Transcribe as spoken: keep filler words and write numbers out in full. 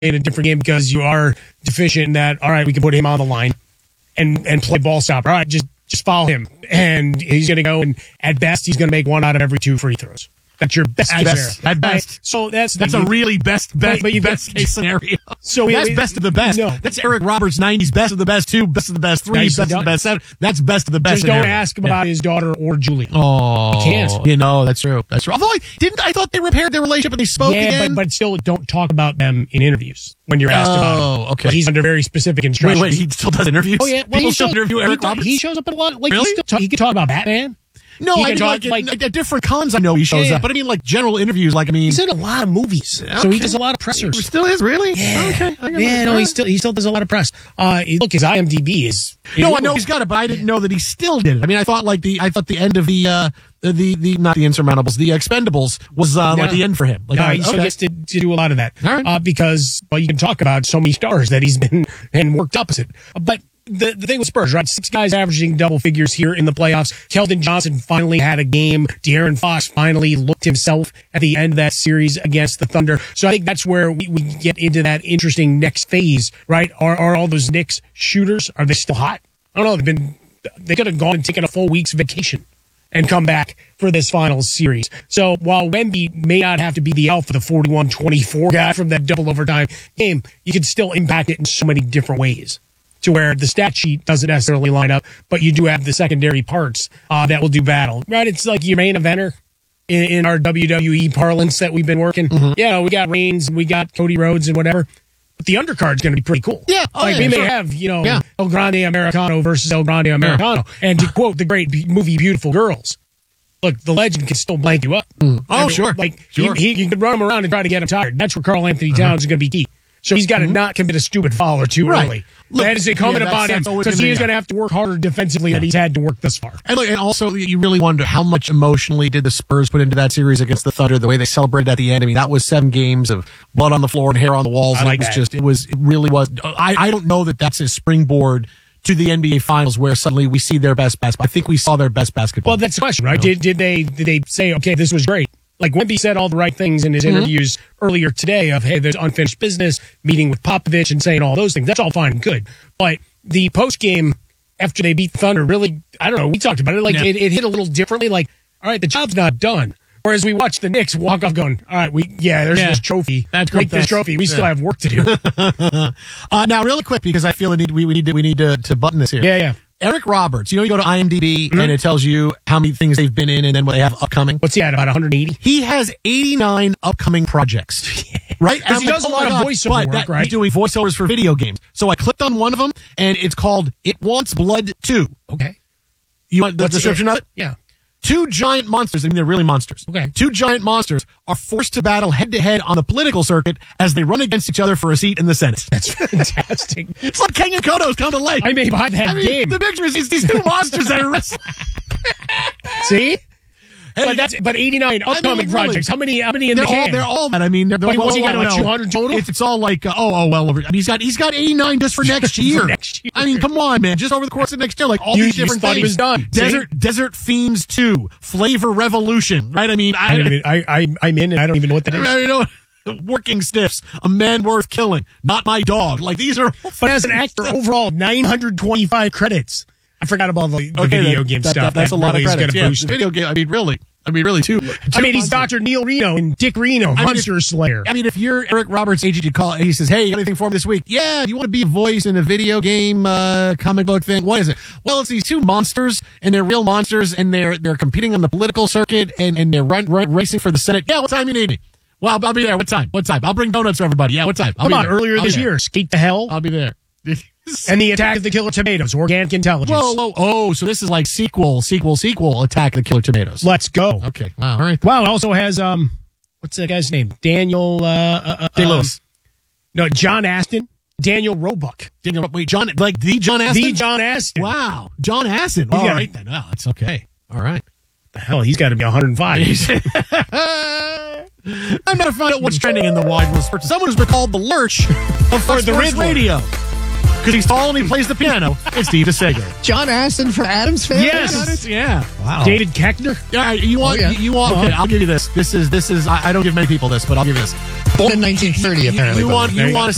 in a different game because you are deficient in that. All right, we can put him on the line and and play ball stop. All right, just just follow him, and he's going to go. And at best, he's going to make one out of every two free throws. That's your best. At best. At best. Right? So that's that's the, a really best best, but you best case scenario. So that's it, best of the best. No. That's Eric Roberts' nineties best of the best two, best of the best three, Nice best of the best seven. That's best of the best. Just scenario. don't ask him about yeah. his daughter or Julie. Oh, you can't. You know that's true. That's true. Although I didn't, I thought they repaired their relationship and they spoke yeah, again. but but still, don't talk about them in interviews when you're asked oh, about them. Oh, okay. But he's under very specific instructions. Wait, wait, he still does interviews. Oh yeah, well, people he still shows, interview Eric he, Roberts. He shows up in a lot. Like really? he, still talk, he can talk about Batman. No, he I mean, talk, like, like at, at different cons, I know he shows yeah, yeah. up, but I mean, like, general interviews, like, I mean... He's in a lot of movies, okay. so he does a lot of pressers. He still is, really? Yeah. Okay. I Yeah, no, he still he still does a lot of press. Uh, look, his I M D B is... No, I know he's got it, but I didn't know that he still did it. I mean, I thought, like, the I thought the end of the, uh, the, the, the not the Insurmountables, the Expendables was, uh, no. like, the end for him. Like, no, I, he okay. still gets to, to do a lot of that. All right. Uh, because, well, you can talk about so many stars that he's been and worked opposite. But... The the thing with Spurs, right? Six guys averaging double figures here in the playoffs. Keldon Johnson finally had a game. De'Aaron Fox finally looked himself at the end of that series against the Thunder. So I think that's where we, we get into that interesting next phase, right? Are are all those Knicks shooters, are they still hot? I don't know. They've been they could have gone and taken a full week's vacation and come back for this finals series. So while Wemby may not have to be the alpha, the forty-one twenty-four guy from that double overtime game, you can still impact it in so many different ways, to where the stat sheet doesn't necessarily line up, but you do have the secondary parts uh, that will do battle. Right? It's like your main eventer in, in our W W E parlance that we've been working. Mm-hmm. Yeah, we got Reigns, we got Cody Rhodes and whatever. But the undercard's going to be pretty cool. Yeah. Oh, like yeah, we may sure. have, you know, yeah. El Grande Americano versus El Grande Americano. Yeah. And to quote the great movie Beautiful Girls, look, the legend can still blank you up. Mm. Oh, I mean, sure. Like, sure. He, he, you can run him around and try to get him tired. That's where Karl Anthony Towns uh-huh. is going to be key. So he's got to mm-hmm. not commit a stupid foul or too right. early. Look, that is incumbent yeah, upon him because he is going to have to work harder defensively yeah. than he's had to work thus far. And, look, and also, you really wonder how much emotionally did the Spurs put into that series against the Thunder, the way they celebrated at the end. I mean, that was seven games of blood on the floor and hair on the walls. I like it was that. just, it was, it really was. I, I don't know that that's a springboard to the N B A Finals where suddenly we see their best basketball. I think we saw their best basketball. Well, that's the question, right? You know? Did did they did they say, okay, this was great? Like Wemby said all the right things in his mm-hmm. interviews earlier today of, hey, there's unfinished business, meeting with Popovich and saying all those things. That's all fine and good. But the post game after they beat the Thunder really, I don't know, we talked about it, like yeah. it, it hit a little differently. Like, all right, the job's not done. Whereas we watched the Knicks walk off going, all right, we yeah, there's yeah. this trophy. That's great. This trophy. We yeah. still have work to do. uh, now, really quick, because I feel we need, we, we need to we need to, to button this here. Yeah, yeah. Eric Roberts, you know, you go to I M D B mm-hmm. and it tells you how many things they've been in and then what they have upcoming. What's he at, about one hundred eighty? He has eighty-nine upcoming projects. Right? Because he like, does oh a lot of God, voiceover work, that, right? He's doing voiceovers for video games. So I clicked on one of them and it's called It Wants Blood two. Okay. You want the What's description it? of it? Yeah. Two giant monsters, I mean, they're really monsters. Okay. Two giant monsters are forced to battle head-to-head on the political circuit as they run against each other for a seat in the Senate. That's fantastic. It's like King of Kodos come to life. I may buy that I mean, game. The picture is these, these two monsters that are wrestling. See? Hey, but that's but eighty-nine upcoming I mean, projects. really, How many? How many in they're the all, can? They're all. I mean, they're, Wait, well, what's he got? well, Like two hundred total? It's, it's all like uh, oh, oh, well over. I mean, he's got he's got eighty-nine just for next year. for next year. I mean, come on, man. Just over the course of next year, like all you, these different you thought things. He was done. Desert See? Desert Fiends two, Flavor Revolution. Right? I mean, I, I, don't even, I, I I'm in, and I don't even know what that is. I mean, you know. Working Stiffs, A Man Worth Killing, Not My Dog. Like these are. But as an actor, overall, nine hundred twenty-five credits. I forgot about the, the okay, video that, game that, stuff. That, that's that a lot really of credits. Yeah, boost. video game. I mean, really. I mean, really, too. too I mean, he's Doctor Neil Reno and Dick Reno, I Monster mean, if, Slayer. I mean, if you're Eric Roberts' agent, you call and he says, hey, you got anything for me this week? Yeah, do you want to be a voice in a video game, uh, comic book thing? What is it? Well, it's these two monsters, and they're real monsters, and they're they're competing on the political circuit, and, and they're run, run, racing for the Senate. Yeah, what time you need me? Well, I'll, I'll be there. What time? What time? I'll bring donuts for everybody. Yeah, what time? I'll Come be on, there. earlier I'll this year, Skate to Hell. I'll be there. And the Attack of the Killer Tomatoes, Organic Intelligence. Whoa, whoa, oh, so this is like sequel, sequel, sequel, Attack of the Killer Tomatoes. Let's go. Okay, wow, all right. Wow, it also has, um, what's that guy's name? Daniel, uh, uh, Day um, Lewis. No, John Aston. Daniel Roebuck. Daniel, wait, John, like the John Aston? The John Aston. Wow, John Aston. All got- right then. Oh, it's okay. All right. Hell, he's got to be one hundred five. I'm going to find out what's trending in the wide world. Someone has been called the Lurch of Or the Sports Riddler. Radio. Because he's tall and he plays the piano. It's Steve DeSager. John Aston from Adam's Family? Yes. Yeah. Wow. David Koechner. Yeah, you want, Oh, yeah. you want, okay, I'll give you this. This is, this is, I, I don't give many people this, but I'll give you this. Born in nineteen thirty, apparently. You by the want, way. you you want to